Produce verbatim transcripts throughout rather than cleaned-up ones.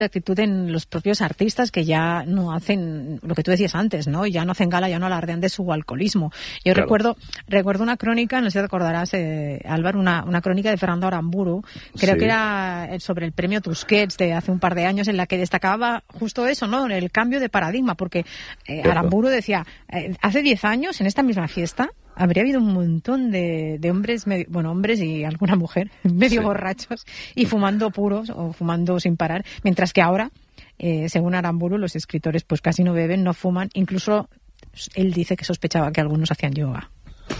actitud en los propios artistas que ya no hacen lo que tú decías antes, ¿no? Ya no hacen gala, ya no alardean de su alcoholismo. Yo claro. recuerdo recuerdo una crónica, no sé si te acordarás, eh, Álvaro, una, una crónica de Fernando Aramburu, creo sí. que era sobre el premio Tusquets de hace un par de años, en la que destacaba justo eso, ¿no? El cambio de paradigma, porque eh, Aramburu decía, eh, hace diez años, en esta misma fiesta, habría habido un montón de, de hombres, medio, bueno, hombres y alguna mujer, medio sí. borrachos y fumando puros o fumando sin parar, mientras que ahora, eh, según Aramburu, los escritores pues casi no beben, no fuman, incluso él dice que sospechaba que algunos hacían yoga.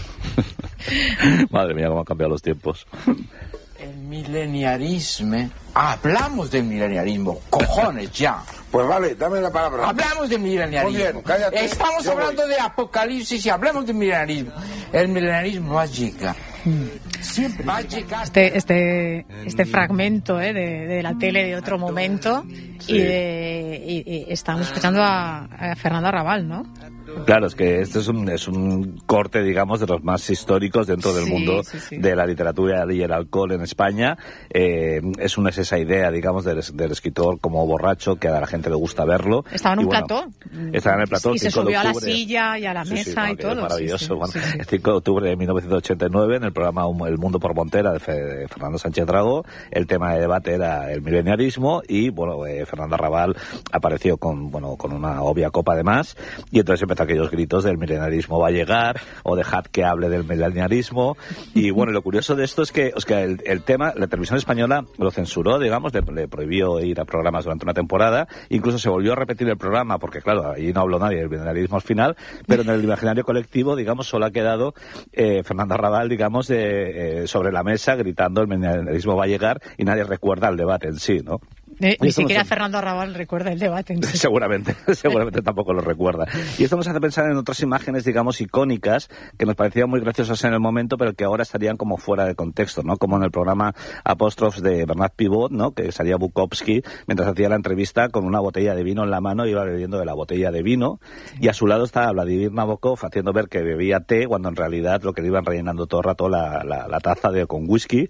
Madre mía, cómo han cambiado los tiempos. El mileniarismo. Hablamos del mileniarismo, cojones, ya. Pues vale, dame la palabra. Hablamos del mileniarismo. Muy bien, cállate. Estamos Yo hablando voy. de apocalipsis y hablamos del mileniarismo. El mileniarismo va a llegar. Siempre va a llegar. Este, este, este fragmento eh, de, de la tele de otro momento sí. y, de, y, y estamos escuchando a, a Fernando Arrabal, ¿no? Claro, es que este es un, es un corte, digamos, de los más históricos dentro del sí, mundo sí, sí. de la literatura y el alcohol en España. Eh, es, una, es esa idea, digamos, del, del escritor como borracho, que a la gente le gusta verlo. Estaba en un bueno, plató. Estaba en el plató. Y se subió a la silla y a la sí, mesa sí, bueno, y todo. Maravilloso. Sí, sí, bueno, sí, sí. El cinco de octubre de mil novecientos ochenta y nueve, en el programa El Mundo por Montera de, Fe, de Fernando Sánchez Dragó, el tema de debate era el mileniarismo y, bueno, eh, Fernando Arrabal apareció con, bueno, con una obvia copa de más y entonces empezó aquellos gritos del mileniarismo va a llegar, o dejad que hable del mileniarismo. Y bueno, lo curioso de esto es que, es que el, el tema, la televisión española lo censuró, digamos, le, le prohibió ir a programas durante una temporada, incluso se volvió a repetir el programa, porque claro, ahí no habló nadie del mileniarismo al final, pero en el imaginario colectivo, digamos, solo ha quedado eh, Fernando Arrabal, digamos, de, eh, sobre la mesa gritando el mileniarismo va a llegar, y nadie recuerda el debate en sí, ¿no? Eh, ni siquiera no se... Fernando Arrabal recuerda el debate. Entonces. Seguramente, seguramente tampoco lo recuerda. Y esto nos hace pensar en otras imágenes, digamos, icónicas, que nos parecían muy graciosas en el momento, pero que ahora estarían como fuera de contexto, ¿no? Como en el programa Apóstrofes de Bernat Pivot, ¿no? Que salía Bukowski mientras hacía la entrevista con una botella de vino en la mano, iba bebiendo de la botella de vino, sí. y a su lado estaba Vladimir Nabokov haciendo ver que bebía té, cuando en realidad lo que le iban rellenando todo el rato la, la, la taza de con whisky.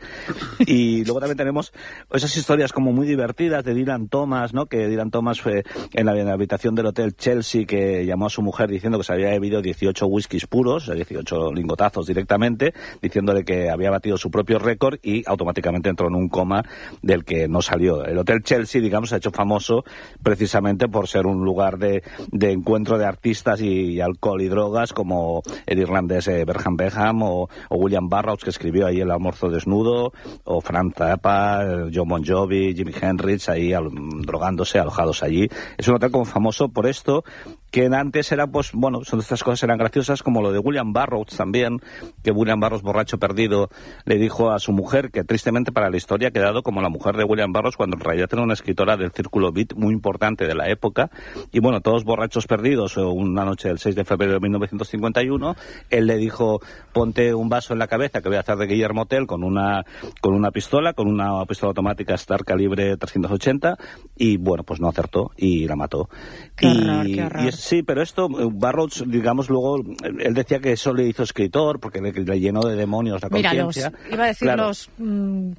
Y luego también tenemos esas historias como muy divertidas de Dylan Thomas, ¿no? Que Dylan Thomas fue en la, en la habitación del hotel Chelsea, que llamó a su mujer diciendo que se había bebido dieciocho whiskies puros, dieciocho lingotazos directamente, diciéndole que había batido su propio récord y automáticamente entró en un coma del que no salió. El hotel Chelsea, digamos, se ha hecho famoso precisamente por ser un lugar de, de encuentro de artistas y, y alcohol y drogas, como el irlandés eh, Berhan Beckham o, o William Burroughs, que escribió ahí El almuerzo desnudo, o Frank Zappa, John Bon Jovi, Jimi Hendrix, ahí al, drogándose, alojados allí. Es un hotel como famoso por esto, que antes era, pues, bueno, son estas cosas eran graciosas, como lo de William Burroughs también, que William Burroughs, borracho perdido, le dijo a su mujer, que tristemente para la historia ha quedado como la mujer de William Burroughs, cuando en realidad era una escritora del círculo beat muy importante de la época, y bueno, todos borrachos perdidos, una noche del seis de febrero de mil novecientos cincuenta y uno, él le dijo, ponte un vaso en la cabeza que voy a hacer de Guillermo Tell con una, con una pistola, con una pistola automática Star calibre trescientos ochenta, y bueno, pues no acertó y la mató. Qué y, horror, qué horror. y es, sí, pero esto, Burroughs, digamos, luego, él decía que eso le hizo escritor, porque le, le llenó de demonios la conciencia. Mira, los, iba a decir claro. los mm,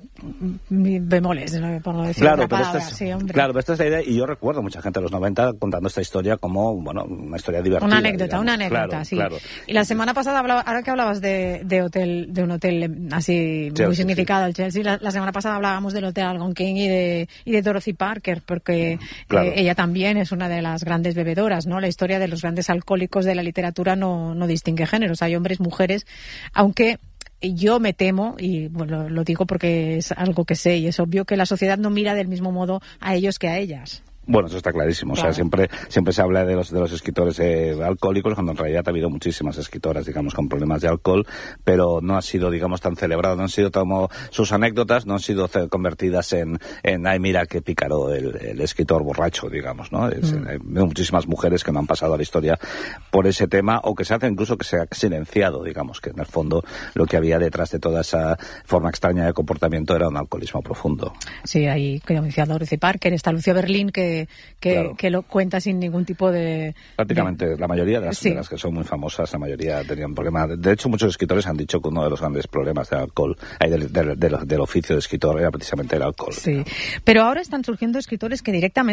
bemoles, por no decir claro, otra pero palabra. Esta es, sí, hombre. Claro, pero esta es la idea, y yo recuerdo mucha gente de los noventa contando esta historia como, bueno, una historia divertida. Una anécdota, digamos. una anécdota, claro, sí. Claro. Y la semana pasada, hablaba, ahora que hablabas de, de hotel, de un hotel así Chelsea, muy significado, sí. el Chelsea, la, la semana pasada hablábamos del Hotel Algonquin y de, y de Dorothy Parker, porque claro. eh, ella también es una de las grandes bebedoras, ¿no? La historia de los grandes alcohólicos de la literatura no, no distingue géneros, hay hombres, mujeres, aunque yo me temo, y bueno, lo digo porque es algo que sé y es obvio, que la sociedad no mira del mismo modo a ellos que a ellas. Bueno, eso está clarísimo. Claro. O sea, siempre siempre se habla de los de los escritores eh, alcohólicos, cuando en realidad ha habido muchísimas escritoras, digamos, con problemas de alcohol, pero no ha sido, digamos, tan celebrado, no han sido como sus anécdotas, no han sido convertidas en, en ay, mira qué pícaro el, el escritor borracho, digamos, ¿no? Es, mm. Hay muchísimas mujeres que no han pasado a la historia por ese tema, o que se hace incluso que se ha silenciado, digamos, que en el fondo lo que había detrás de toda esa forma extraña de comportamiento era un alcoholismo profundo. Sí, ahí, como decía Dorothy Parker, está Lucia Berlín, que que, que, claro. que lo cuenta sin ningún tipo de... Prácticamente de... la mayoría de las, sí. de las que son muy famosas, la mayoría tenían problemas. De hecho, muchos escritores han dicho que uno de los grandes problemas del alcohol, del, del, del, del oficio de escritor, era precisamente el alcohol. Sí, pero ahora están surgiendo escritores que directamente